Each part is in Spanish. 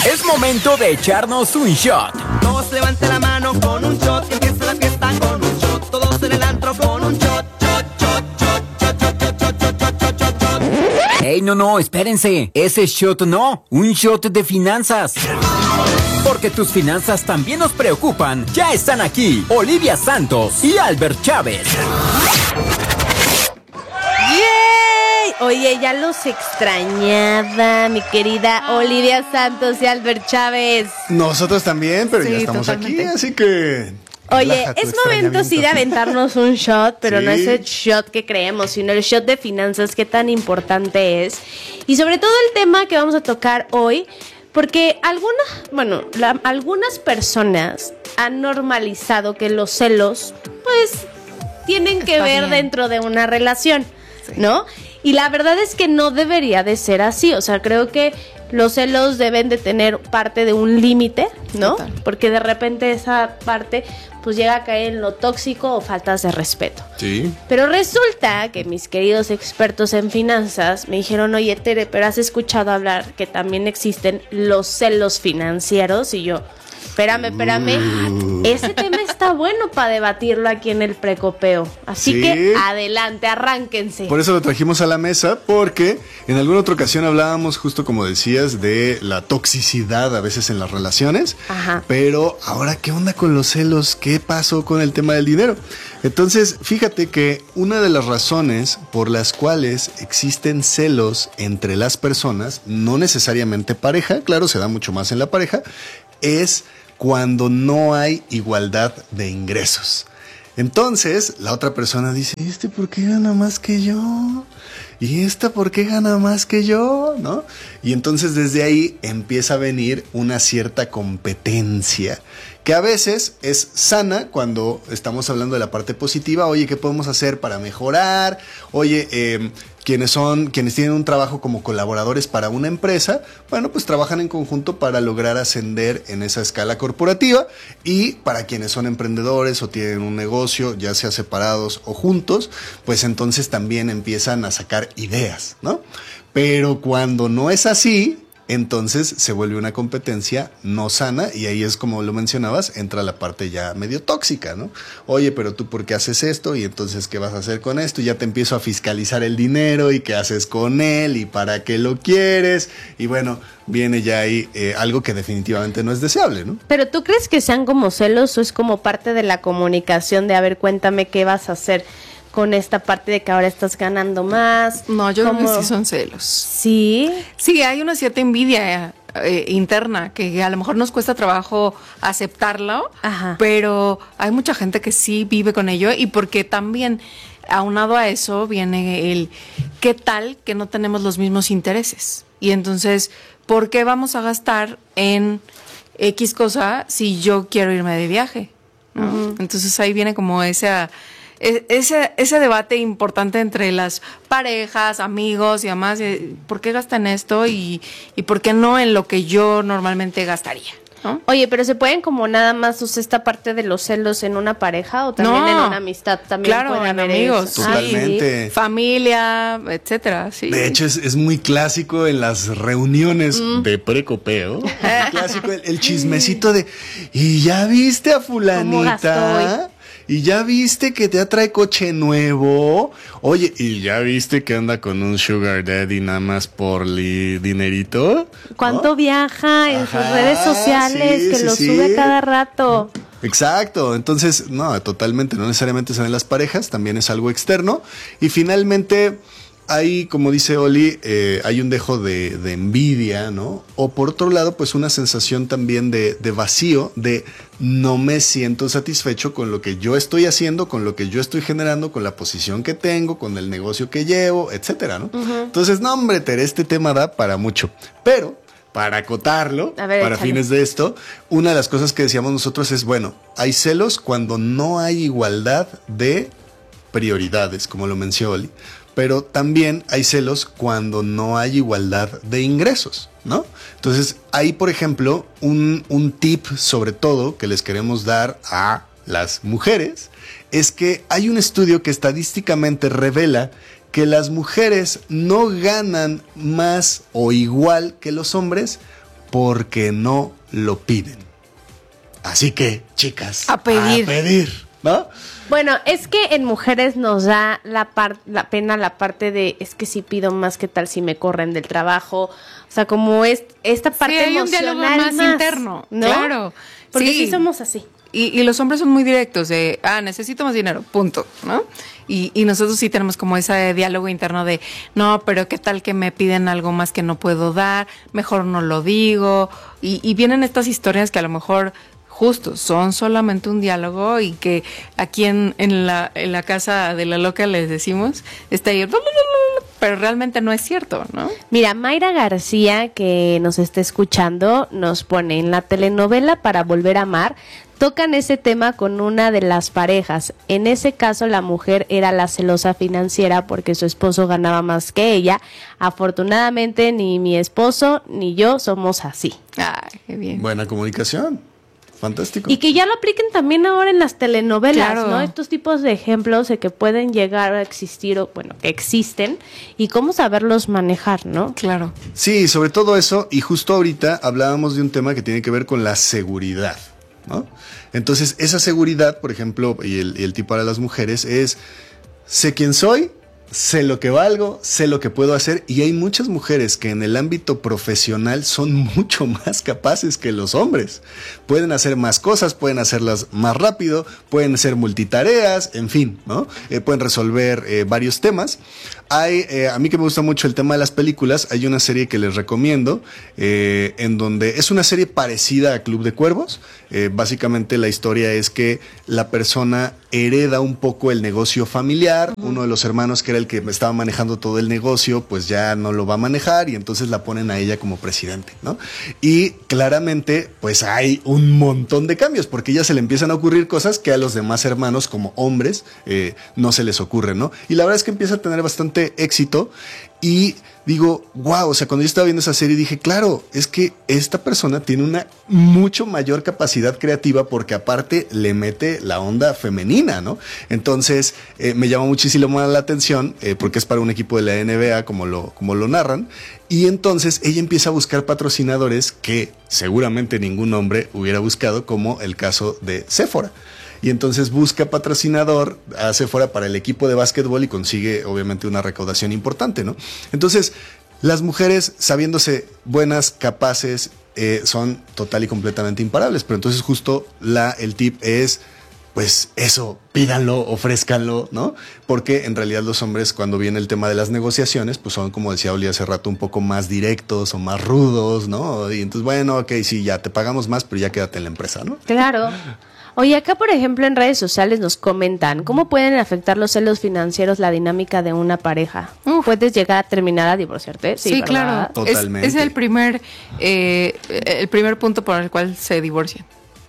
Es momento de echarnos un shot. Todos levanten la mano con un shot, que empieza la fiesta con un shot. Todos en el antro con un shot, shot, shot, shot, shot, shot, shot, shot, shot, shot, shot, shot. ¡Ey, no, espérense! Ese shot no, un shot de finanzas. Porque tus finanzas también nos preocupan. Ya están aquí Olivia Santos y Albert Chávez. ¡Yay! Oye, ya los extrañaba, mi querida Olivia Santos y Albert Chávez. Nosotros también, pero Sí, ya estamos totalmente. aquí, así que... Oye, relaja tu es momento sí de extrañamiento. aventarnos un shot, pero Sí. no es el shot que creemos, sino el shot de finanzas, qué tan importante es. Y sobre todo el tema que vamos a tocar hoy, porque algunas personas han normalizado que los celos, pues, tienen que Está ver bien. dentro de una relación, ¿no? Y la verdad es que no debería de ser así, o sea, creo que los celos deben de tener parte de un límite, ¿no? Total. Porque de repente esa parte pues llega a caer en lo tóxico o faltas de respeto. Sí. Pero resulta que mis queridos expertos en finanzas me dijeron, oye Tere, pero has escuchado hablar que también existen los celos financieros, y yo, espérame, ese tema está bueno para debatirlo aquí en el Precopeo, así Sí. que adelante, arránquense. Por eso lo trajimos a la mesa, porque en alguna otra ocasión hablábamos, justo como decías, de la toxicidad a veces en las relaciones. Ajá. Pero ahora, ¿qué onda con los celos? ¿Qué pasó con el tema del dinero? Entonces, fíjate que una de las razones por las cuales existen celos entre las personas, no necesariamente pareja, claro, se da mucho más en la pareja, es cuando no hay igualdad de ingresos. Entonces, la otra persona dice, ¿y este por qué gana más que yo? ¿Y esta por qué gana más que yo? ¿No? Y entonces desde ahí empieza a venir una cierta competencia, que a veces es sana cuando estamos hablando de la parte positiva. Oye, ¿qué podemos hacer para mejorar? Oye, quienes tienen un trabajo como colaboradores para una empresa, bueno, pues trabajan en conjunto para lograr ascender en esa escala corporativa. Y para quienes son emprendedores o tienen un negocio, ya sea separados o juntos, pues entonces también empiezan a sacar ideas, ¿no? Pero cuando no es así, entonces se vuelve una competencia no sana, y ahí es, como lo mencionabas, entra la parte ya medio tóxica, ¿no? Oye, pero tú ¿por qué haces esto? Y entonces ¿qué vas a hacer con esto? Y ya te empiezo a fiscalizar el dinero, y qué haces con él, y para qué lo quieres, y bueno, viene ya ahí algo que definitivamente no es deseable, ¿no? Pero ¿tú crees que sean como celos o es como parte de la comunicación de, a ver, cuéntame qué vas a hacer con esta parte de que ahora estás ganando más? No, yo creo ¿Cómo? que sí son celos. Sí. Sí, hay una cierta envidia interna que a lo mejor nos cuesta trabajo aceptarlo, Ajá. pero hay mucha gente que sí vive con ello, y porque también aunado a eso viene el ¿qué tal que no tenemos los mismos intereses? Y entonces, ¿por qué vamos a gastar en X cosa si yo quiero irme de viaje? ¿No? Ujú. Entonces ahí viene como ese debate importante entre las parejas, amigos y demás, ¿por qué gastan esto y por qué no en lo que yo normalmente gastaría? ¿No? Oye, pero ¿se pueden como nada más usar esta parte de los celos en una pareja o también No. en una amistad? También Claro, puede en haber amigos. eso. Totalmente. Familia, etcétera, sí. De hecho, es muy clásico en las reuniones de precopeo. Muy clásico el chismecito de, ¿y ya viste a ¿Cómo gastó fulanita? ¿Y ya viste que te trae coche nuevo? Oye, ¿y ya viste que anda con un sugar daddy nada más por dinerito? ¿Cuánto ¿No? viaja en sus Ajá, redes sociales? sí, Que sí, lo sí. sube cada rato. Exacto, entonces, no, totalmente, no necesariamente se ven las parejas, también es algo externo. Y finalmente, hay, como dice Oli, hay un dejo de envidia, ¿no? O por otro lado, pues una sensación también de vacío, de no me siento satisfecho con lo que yo estoy haciendo, con lo que yo estoy generando, con la posición que tengo, con el negocio que llevo, etcétera, ¿no? Entonces, no, hombre, Tere, este tema da para mucho, pero para acotarlo, A ver, para échale. fines de esto, una de las cosas que decíamos nosotros es, bueno, hay celos cuando no hay igualdad de prioridades, como lo mencionó Oli, pero también hay celos cuando no hay igualdad de ingresos, ¿no? Entonces, hay, por ejemplo, un tip sobre todo que les queremos dar a las mujeres, es que hay un estudio que estadísticamente revela que las mujeres no ganan más o igual que los hombres porque no lo piden. Así que, chicas, A pedir. a pedir, ¿no? Bueno, es que en mujeres nos da la pena la parte de, es que si pido más, ¿qué tal si me corren del trabajo? O sea, como es esta parte hay un emocional diálogo más interno, ¿no? claro. Porque Sí. sí somos así. Y los hombres son muy directos de, necesito más dinero, punto, ¿no? Y nosotros sí tenemos como ese diálogo interno de, no, pero qué tal que me piden algo más que no puedo dar, mejor no lo digo. Y vienen estas historias que a lo mejor justo son solamente un diálogo y que aquí en la casa de la loca les decimos, está ahí, pero realmente no es cierto, ¿no? Mira, Mayra García, que nos está escuchando, nos pone en la telenovela Para Volver a Amar, tocan ese tema con una de las parejas. En ese caso, la mujer era la celosa financiera porque su esposo ganaba más que ella. Afortunadamente, ni mi esposo ni yo somos así. Ay, qué bien. Buena comunicación. Fantástico. Y que ya lo apliquen también ahora en las telenovelas, Claro. ¿no? Estos tipos de ejemplos de que pueden llegar a existir, o bueno, que existen, y cómo saberlos manejar, ¿no? Claro. Sí, sobre todo eso, y justo ahorita hablábamos de un tema que tiene que ver con la seguridad, ¿no? Entonces, esa seguridad, por ejemplo, y el tip para las mujeres es, sé quién soy, sé lo que valgo, sé lo que puedo hacer, y hay muchas mujeres que en el ámbito profesional son mucho más capaces que los hombres. Pueden hacer más cosas, pueden hacerlas más rápido, pueden hacer multitareas, en fin, ¿no? Pueden resolver varios temas. A mí que me gusta mucho el tema de las películas, hay una serie que les recomiendo, en donde es una serie parecida a Club de Cuervos. Básicamente la historia es que la persona hereda un poco el negocio familiar. Uno de los hermanos, que era el que estaba manejando todo el negocio, pues ya no lo va a manejar, y entonces la ponen a ella como presidente, ¿no? Y claramente pues hay un montón de cambios, porque a ella se le empiezan a ocurrir cosas que a los demás hermanos como hombres no se les ocurren, ¿no? Y la verdad es que empieza a tener bastante éxito. Y digo, wow, o sea, cuando yo estaba viendo esa serie dije, claro, es que esta persona tiene una mucho mayor capacidad creativa, porque aparte le mete la onda femenina, ¿no? Entonces me llama muchísimo más la atención, porque es para un equipo de la NBA, como lo narran. Y entonces ella empieza a buscar patrocinadores que seguramente ningún hombre hubiera buscado, como el caso de Sephora. Y entonces busca patrocinador a Sephora para el equipo de básquetbol y consigue obviamente una recaudación importante, ¿no? Entonces, las mujeres, sabiéndose buenas, capaces, son total y completamente imparables. Pero entonces justo el tip es, pues eso, pídanlo, ofrézcanlo, ¿no? Porque en realidad los hombres, cuando viene el tema de las negociaciones, pues son, como decía Oli hace rato, un poco más directos o más rudos, ¿no? Y entonces, bueno, ok, sí, ya te pagamos más, pero ya quédate en la empresa, ¿no? Claro. Oye, acá por ejemplo en redes sociales nos comentan, ¿cómo pueden afectar los celos financieros la dinámica de una pareja? ¿Puedes llegar a terminar a divorciarte? Sí, ¿verdad? claro. Totalmente. Es el primer punto por el cual se divorcian.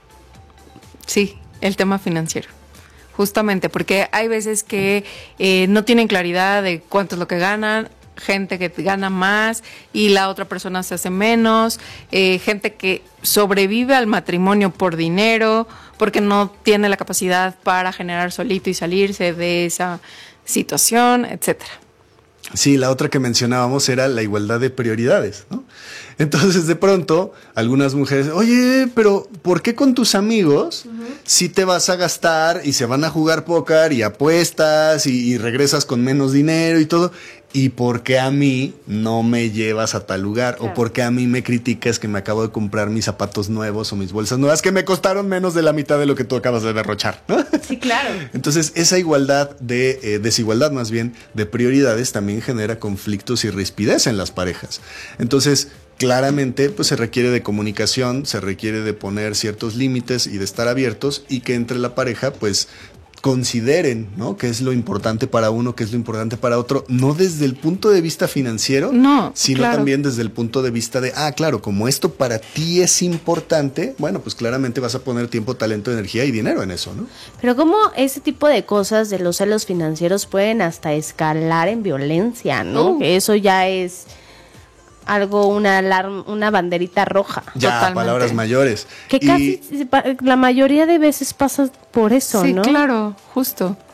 Sí, el tema financiero. Justamente, porque hay veces que no tienen claridad de cuánto es lo que ganan, gente que gana más y la otra persona se hace menos, gente que sobrevive al matrimonio por dinero, porque no tiene la capacidad para generar solito y salirse de esa situación, etcétera. Sí, la otra que mencionábamos era la igualdad de prioridades, ¿no? Entonces, de pronto, algunas mujeres, oye, pero ¿por qué con tus amigos sí te vas a gastar y se van a jugar póker y apuestas y regresas con menos dinero y todo? ¿Y por qué a mí no me llevas a tal lugar? Claro. ¿O por qué a mí me criticas que me acabo de comprar mis zapatos nuevos o mis bolsas nuevas que me costaron menos de la mitad de lo que tú acabas de derrochar, ¿no? Sí, claro. Entonces, esa desigualdad más bien de prioridades también genera conflictos y rispidez en las parejas. Entonces, claramente, pues se requiere de comunicación, se requiere de poner ciertos límites y de estar abiertos, y que entre la pareja, pues consideren, ¿no?, qué es lo importante para uno, qué es lo importante para otro, no desde el punto de vista financiero, No, sino claro, también desde el punto de vista de, claro, como esto para ti es importante, bueno, pues claramente vas a poner tiempo, talento, energía y dinero en eso, ¿no? Pero cómo ese tipo de cosas de los celos financieros pueden hasta escalar en violencia, ¿no? Que eso ya es algo, una banderita roja. Ya, Totalmente. palabras mayores. Que casi la mayoría de veces pasa por eso, sí, ¿no? claro, justo.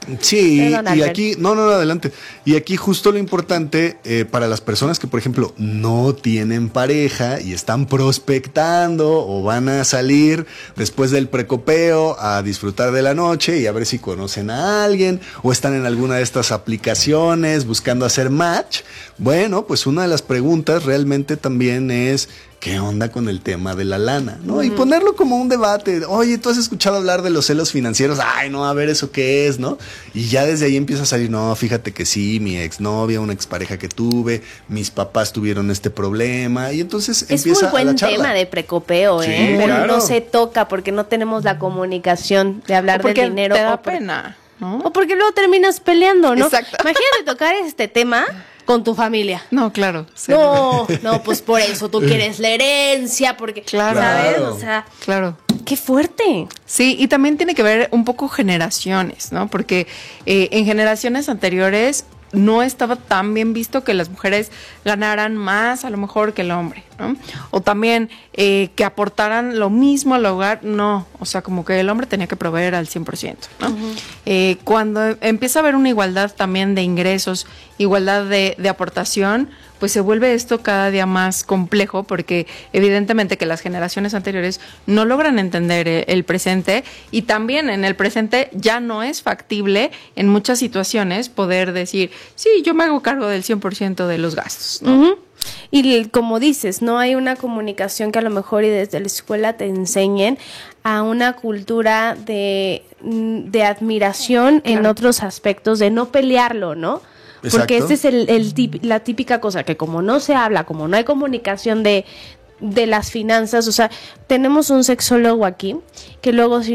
Sí, Perdón, y Albert. aquí, no, adelante. Y aquí justo lo importante para las personas que, por ejemplo, no tienen pareja y están prospectando o van a salir después del precopeo a disfrutar de la noche y a ver si conocen a alguien o están en alguna de estas aplicaciones buscando hacer match. Bueno, pues una de las preguntas realmente también es: ¿qué onda con el tema de la lana? ¿No? Y ponerlo como un debate. Oye, ¿tú has escuchado hablar de los celos financieros? Ay, no, a ver, ¿eso qué es? ¿No? Y ya desde ahí empieza a salir: no, fíjate que sí, mi exnovia, una expareja que tuve, mis papás tuvieron este problema. Y entonces Es empieza muy buen la charla. tema de precopeo, Sí, pero claro. no se toca porque no tenemos la comunicación de hablar O porque del dinero. te da o por- pena, ¿no? O porque luego terminas peleando, ¿no? Exacto. Imagínate tocar este tema con tu familia. No, claro. Sí. No, pues por eso tú quieres la herencia, porque, Claro. ¿sabes? Claro. O sea, Claro. qué fuerte. Sí, y también tiene que ver un poco generaciones, ¿no? Porque en generaciones anteriores no estaba tan bien visto que las mujeres ganaran más a lo mejor que el hombre, ¿no? O también que aportaran lo mismo al hogar, no, o sea, como que el hombre tenía que proveer al 100%, ¿no? Cuando empieza a haber una igualdad también de ingresos, igualdad de aportación, pues se vuelve esto cada día más complejo porque evidentemente que las generaciones anteriores no logran entender el presente y también en el presente ya no es factible en muchas situaciones poder decir, sí, yo me hago cargo del 100% de los gastos, ¿no? Ujú. Y como dices, no hay una comunicación que a lo mejor y desde la escuela te enseñen a una cultura de admiración en otros aspectos, de no pelearlo, ¿no? Porque Exacto. esta es la típica cosa, que como no se habla, como no hay comunicación de las finanzas, o sea, tenemos un sexólogo aquí que luego